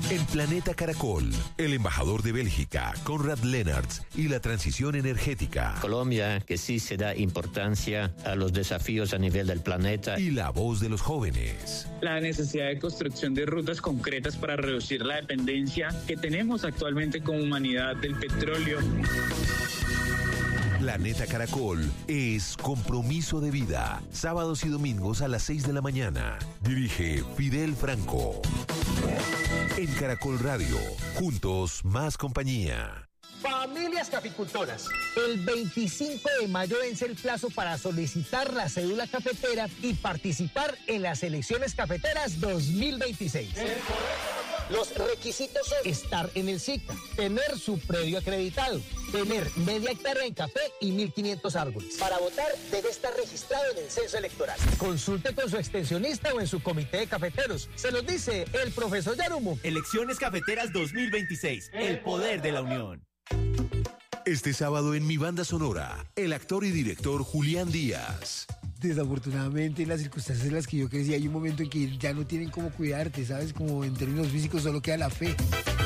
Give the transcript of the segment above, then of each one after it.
En Planeta Caracol, el embajador de Bélgica, Konrad Lennartz, y la transición energética. Colombia, que sí se da importancia a los desafíos a nivel del planeta. Y la voz de los jóvenes. La necesidad de construcción de rutas concretas para reducir la dependencia que tenemos actualmente como humanidad del petróleo. Planeta Caracol es compromiso de vida. Sábados y domingos a las 6 de la mañana. Dirige Fidel Franco. En Caracol Radio, juntos más compañía. Familias caficultoras, el 25 de mayo vence el plazo para solicitar la cédula cafetera y participar en las elecciones cafeteras 2026. Los requisitos son estar en el SICA, tener su predio acreditado, tener media hectárea en café y 1.500 árboles. Para votar debe estar registrado en el censo electoral. Consulte con su extensionista o en su comité de cafeteros. Se los dice el profesor Yarumo. Elecciones cafeteras 2026, el poder de la unión. Este sábado en Mi Banda Sonora, el actor y director Julián Díaz. Desafortunadamente, en las circunstancias en las que yo crecí, hay un momento en que ya no tienen cómo cuidarte, ¿sabes? Como en términos físicos solo queda la fe.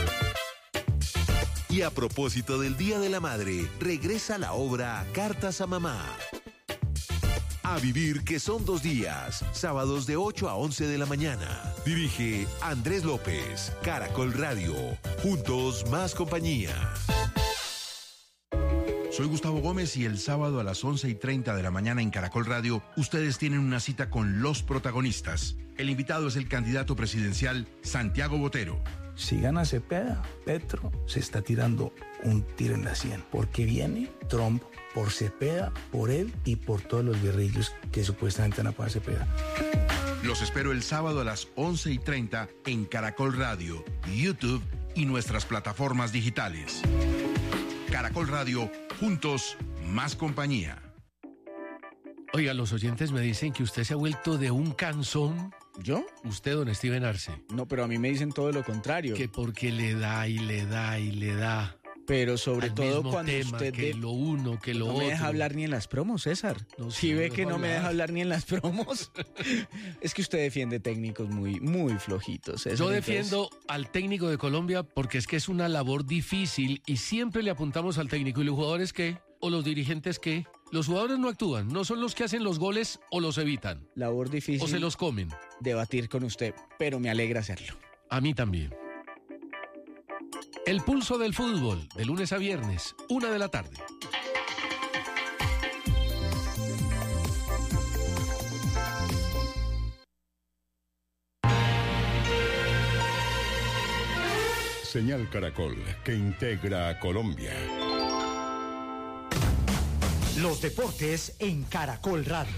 Y a propósito del Día de la Madre, regresa la obra Cartas a Mamá. A vivir que son 2 días, sábados de 8 a 11 de la mañana. Dirige Andrés López, Caracol Radio, juntos más compañía. Soy Gustavo Gómez y el sábado a las 11:30 de la mañana en Caracol Radio, ustedes tienen una cita con los protagonistas. El invitado es el candidato presidencial Santiago Botero. Si gana Cepeda, Petro se está tirando un tiro en la sien, porque viene Trump por Cepeda, por él y por todos los guerrillos que supuestamente van a apoyar a Cepeda. Los espero el sábado a las 11:30 en Caracol Radio, YouTube y nuestras plataformas digitales. Caracol Radio, juntos, más compañía. Oiga, los oyentes me dicen que usted se ha vuelto de un cansón. ¿Yo? Usted, don Steven Arce. No, pero a mí me dicen todo lo contrario. Que porque le da y le da y le da. Pero sobre todo cuando tema, usted... que lo uno, que lo otro. No me deja hablar ni en las promos, César. No, si ve que no me deja hablar ni en las promos. Es que usted defiende técnicos muy, muy flojitos, César. Yo defiendo al técnico de Colombia porque es que es una labor difícil y siempre le apuntamos al técnico. ¿Y los jugadores qué? ¿O los dirigentes qué? Los jugadores no actúan, no son los que hacen los goles o los evitan. Labor difícil. O se los comen. Debatir con usted, pero me alegra hacerlo. A mí también. El pulso del fútbol, de lunes a viernes, 1 de la tarde. Señal Caracol, que integra a Colombia. Los deportes en Caracol Radio.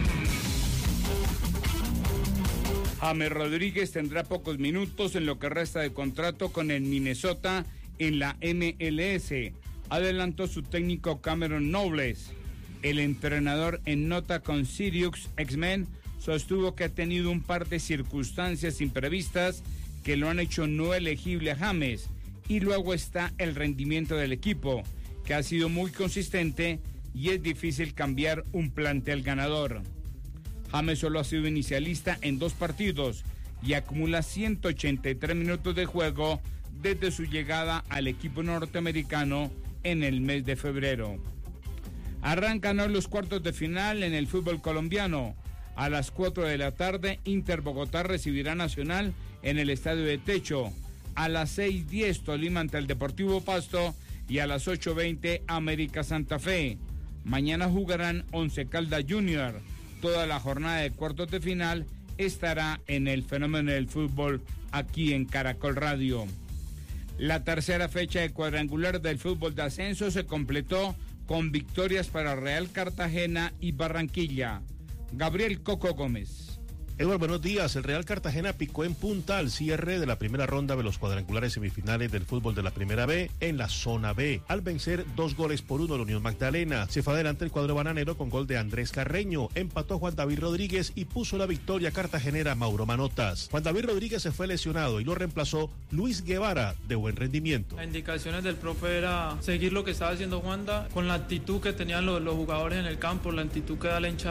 James Rodríguez tendrá pocos minutos en lo que resta de contrato con el Minnesota en la MLS. Adelantó su técnico Cameron Nobles. El entrenador en nota con Sirius X-Men sostuvo que ha tenido un par de circunstancias imprevistas que lo han hecho no elegible a James. Y luego está el rendimiento del equipo, que ha sido muy consistente y es difícil cambiar un plantel ganador. James solo ha sido inicialista en 2 partidos y acumula 183 minutos de juego desde su llegada al equipo norteamericano en el mes de febrero. Arrancan hoy los cuartos de final en el fútbol colombiano. A las 4 de la tarde, Inter Bogotá recibirá Nacional en el Estadio de Techo. A las 6:10, Tolima ante el Deportivo Pasto y a las 8:20, América Santa Fe. Mañana jugarán Once Caldas Junior. Toda la jornada de cuartos de final estará en el fenómeno del fútbol aquí en Caracol Radio. La tercera fecha de cuadrangular del fútbol de ascenso se completó con victorias para Real Cartagena y Barranquilla. Gabriel Coco Gómez. Eduardo, buenos días. El Real Cartagena picó en punta al cierre de la primera ronda de los cuadrangulares semifinales del fútbol de la Primera B en la Zona B, al vencer 2-1 a la Unión Magdalena. Se fue adelante el cuadro bananero con gol de Andrés Carreño, empató Juan David Rodríguez y puso la victoria cartagenera Mauro Manotas. Juan David Rodríguez se fue lesionado y lo reemplazó Luis Guevara, de buen rendimiento. Las indicaciones del profe era seguir lo que estaba haciendo Juanda, con la actitud que tenían los jugadores en el campo, la actitud que da la hinchada.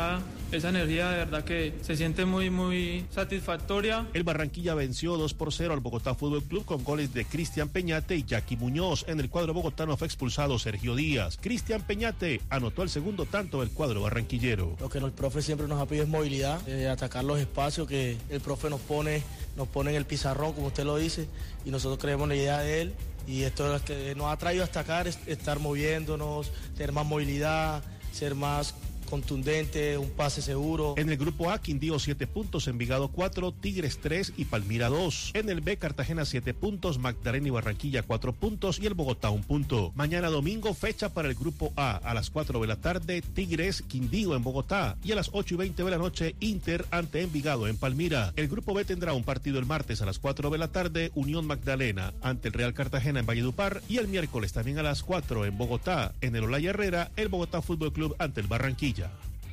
esa energía de verdad que se siente muy, muy satisfactoria. El Barranquilla venció 2-0 al Bogotá Fútbol Club con goles de Cristian Peñate y Jackie Muñoz. En el cuadro bogotano fue expulsado Sergio Díaz. Cristian Peñate anotó el segundo tanto del cuadro barranquillero. Lo que el profe siempre nos ha pedido es movilidad, atacar los espacios que el profe nos pone en el pizarrón, como usted lo dice, y nosotros creemos en la idea de él. Y esto es lo que nos ha traído hasta acá, es estar moviéndonos, tener más movilidad, ser más contundente, un pase seguro. En el grupo A, Quindío 7 puntos, Envigado 4, Tigres 3 y Palmira 2. En el B, Cartagena 7 puntos, Magdalena y Barranquilla 4 puntos y el Bogotá 1 punto. Mañana domingo, fecha para el grupo A las 4 de la tarde, Tigres, Quindío en Bogotá y a las 8:20 de la noche, Inter ante Envigado en Palmira. El grupo B tendrá un partido el martes a las 4 de la tarde, Unión Magdalena ante el Real Cartagena en Valledupar y el miércoles también a las 4 en Bogotá, en el Olaya Herrera, el Bogotá Fútbol Club ante el Barranquilla.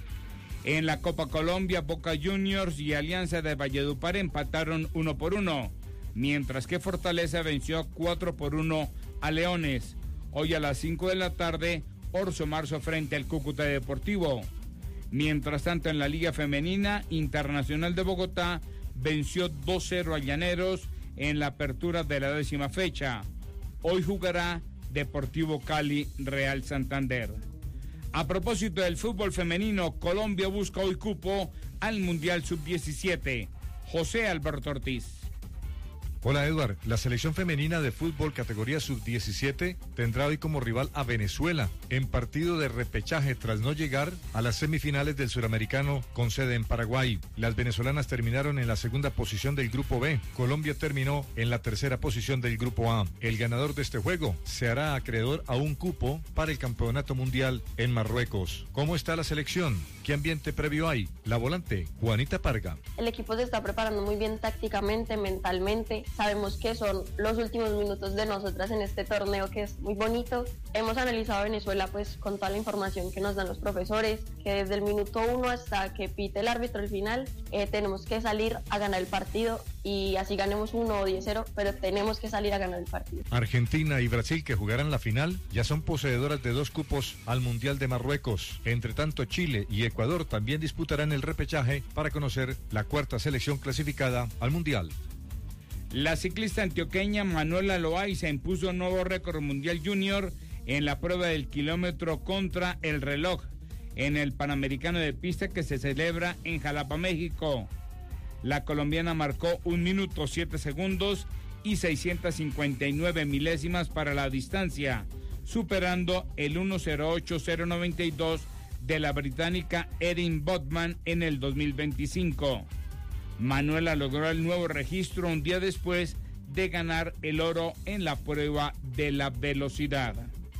En la Copa Colombia, Boca Juniors y Alianza de Valledupar empataron 1-1, mientras que Fortaleza venció 4-1 a Leones. Hoy a las 5 de la tarde, Orso Marzo frente al Cúcuta Deportivo. Mientras tanto, en la Liga Femenina, Internacional de Bogotá venció 2-0 a Llaneros en la apertura de la 10ª fecha. Hoy jugará Deportivo Cali Real Santander. A propósito del fútbol femenino, Colombia busca hoy cupo al Mundial Sub-17. José Alberto Ortiz. Hola Edward, la selección femenina de fútbol categoría sub-17 tendrá hoy como rival a Venezuela en partido de repechaje tras no llegar a las semifinales del Suramericano con sede en Paraguay. Las venezolanas terminaron en la segunda posición del grupo B. Colombia terminó en la tercera posición del grupo A. El ganador de este juego se hará acreedor a un cupo para el campeonato mundial en Marruecos. ¿Cómo está la selección? ¿Qué ambiente previo hay? La volante, Juanita Parga. El equipo se está preparando muy bien tácticamente, mentalmente. Sabemos que son los últimos minutos de nosotras en este torneo que es muy bonito. Hemos analizado a Venezuela pues con toda la información que nos dan los profesores, que desde el minuto 1 hasta que pite el árbitro al final, tenemos que salir a ganar el partido y así ganemos 1 o 10-0, pero tenemos que salir a ganar el partido. Argentina y Brasil, que jugarán la final, ya son poseedoras de 2 cupos al Mundial de Marruecos. Entre tanto, Chile y Ecuador también disputarán el repechaje para conocer la 4ª selección clasificada al Mundial. La ciclista antioqueña Manuela Loaiza impuso un nuevo récord mundial junior en la prueba del kilómetro contra el reloj en el Panamericano de Pista que se celebra en Jalapa, México. La colombiana marcó 1 minuto 7 segundos y 659 milésimas para la distancia, superando el 1:08.092 de la británica Erin Botman en el 2025. Manuela logró el nuevo registro un día después de ganar el oro en la prueba de la velocidad.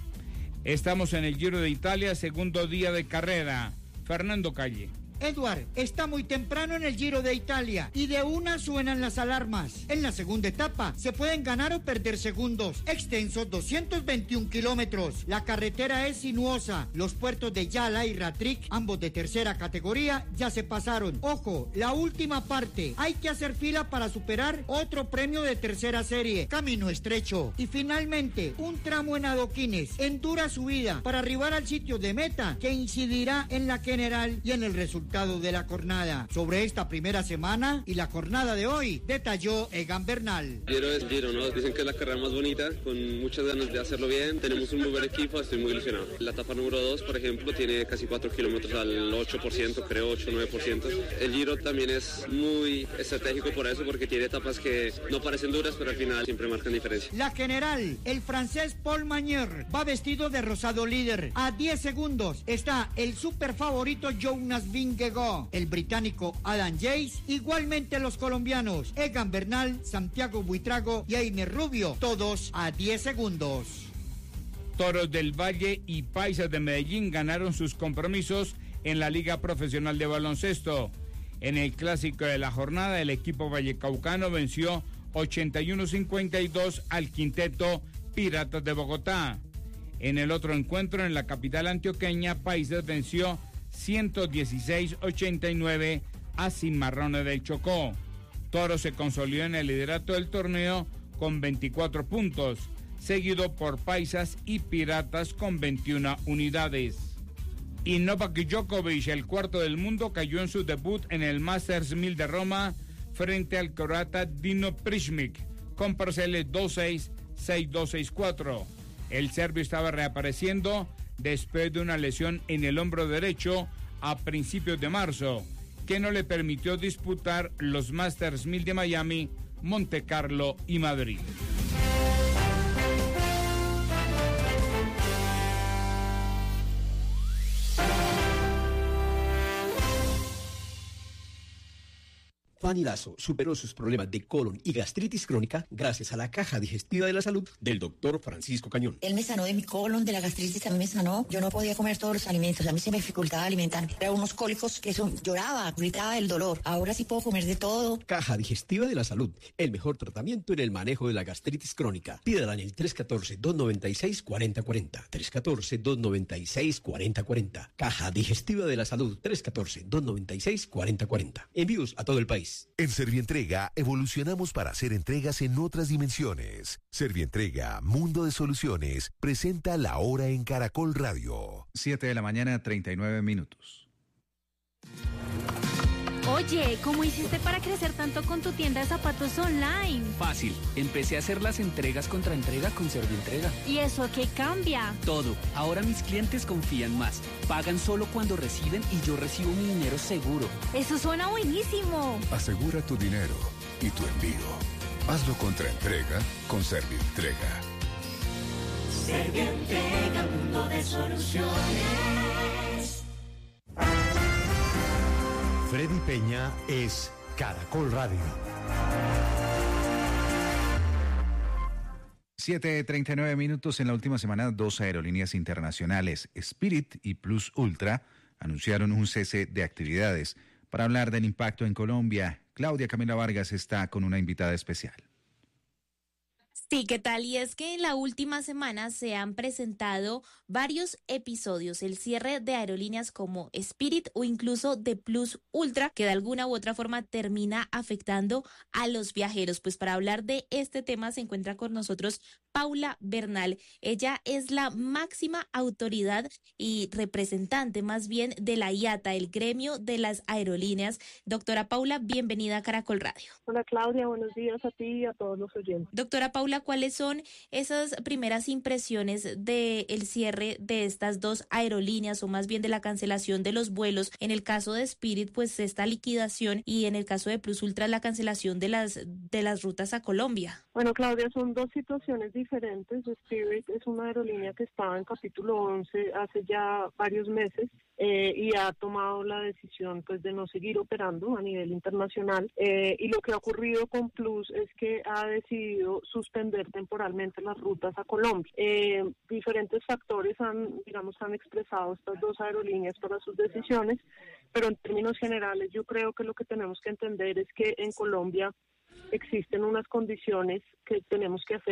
Estamos en el Giro de Italia, segundo día de carrera. Fernando Calle. Edward, está muy temprano en el Giro de Italia y de una suenan las alarmas. En la segunda etapa se pueden ganar o perder segundos. Extensos 221 kilómetros. La carretera es sinuosa. Los puertos de Yala y Ratric, ambos de tercera categoría, ya se pasaron. Ojo, la última parte. Hay que hacer fila para superar otro premio de tercera serie. Camino estrecho. Y finalmente, un tramo en adoquines, en dura subida, para arribar al sitio de meta, que incidirá en la general y en el resultado de la jornada. Sobre esta primera semana y la jornada de hoy, detalló Egan Bernal. Giro es Giro, ¿no? Dicen que es la carrera más bonita, con muchas ganas de hacerlo bien. Tenemos un muy buen equipo, estoy muy ilusionado. La etapa número 2, por ejemplo, tiene casi 4 kilómetros al 8%, creo 8-9%. El Giro también es muy estratégico por eso, porque tiene etapas que no parecen duras, pero al final siempre marcan diferencia. La general, el francés Paul Magnier, va vestido de rosado líder. A 10 segundos está el super favorito Jonas Vingegaard, el británico Adam Yates, igualmente los colombianos Egan Bernal, Santiago Buitrago y Einer Rubio, todos a 10 segundos. Toros del Valle y Paisas de Medellín ganaron sus compromisos en la Liga Profesional de Baloncesto. En el clásico de la jornada, el equipo vallecaucano venció 81-52 al quinteto Piratas de Bogotá. En el otro encuentro, en la capital antioqueña, Paisas venció 116-89 a Cimarrones del Chocó. Toro se consolidó en el liderato del torneo con 24 puntos, seguido por Paisas y Piratas con 21 unidades. Y Novak Djokovic, el cuarto del mundo, cayó en su debut en el Masters 1000 de Roma frente al croata Dino Prishmic con parciales 2-6, 6-2, 6-4. El serbio estaba reapareciendo después de una lesión en el hombro derecho a principios de marzo, que no le permitió disputar los Masters 1000 de Miami, Monte Carlo y Madrid. Fanny Lazo superó sus problemas de colon y gastritis crónica gracias a la Caja Digestiva de la Salud del doctor Francisco Cañón. Él me sanó de mi colon, de la gastritis, a mí me sanó. Yo no podía comer todos los alimentos, a mí se me dificultaba alimentarme. Era unos cólicos que lloraba, gritaba del dolor. Ahora sí puedo comer de todo. Caja Digestiva de la Salud, el mejor tratamiento en el manejo de la gastritis crónica. Pídala en el 314-296-4040. 314-296-4040. Caja Digestiva de la Salud, 314-296-4040. Envíos a todo el país. En Servientrega evolucionamos para hacer entregas en otras dimensiones. Servientrega, Mundo de Soluciones, presenta La Hora en Caracol Radio. 7 de la mañana, 39 minutos. Oye, ¿cómo hiciste para crecer tanto con tu tienda de zapatos online? Fácil, empecé a hacer las entregas contra entrega con Servientrega. ¿Y eso qué cambia? Todo, ahora mis clientes confían más, pagan solo cuando reciben y yo recibo mi dinero seguro. Eso suena buenísimo. Asegura tu dinero y tu envío. Hazlo contra entrega con Servientrega. Servientrega, mundo de soluciones. Freddy Peña es Caracol Radio. 7:39 minutos. En la última semana, 2 aerolíneas internacionales, Spirit y Plus Ultra, anunciaron un cese de actividades. Para hablar del impacto en Colombia, Claudia Camila Vargas está con una invitada especial. Sí, ¿qué tal? Y es que en la última semana se han presentado varios episodios, el cierre de aerolíneas como Spirit o incluso de Plus Ultra, que de alguna u otra forma termina afectando a los viajeros. Pues para hablar de este tema se encuentra con nosotros Paula Bernal. Ella es la máxima autoridad y representante más bien de la IATA, el gremio de las aerolíneas. Doctora Paula, bienvenida a Caracol Radio. Hola Claudia, buenos días a ti y a todos los oyentes. Doctora Paula, ¿cuáles son esas primeras impresiones del cierre de estas dos aerolíneas o más bien de la cancelación de los vuelos? En el caso de Spirit, pues esta liquidación, y en el caso de Plus Ultra, la cancelación de las rutas a Colombia. Bueno, Claudia, son dos situaciones diferentes. Spirit es una aerolínea que estaba en capítulo 11 hace ya varios meses y ha tomado la decisión pues de no seguir operando a nivel internacional, y lo que ha ocurrido con Plus es que ha decidido suspender temporalmente las rutas a Colombia. Diferentes factores han expresado estas dos aerolíneas para sus decisiones, pero en términos generales yo creo que lo que tenemos que entender es que en Colombia existen unas condiciones que tenemos que hacer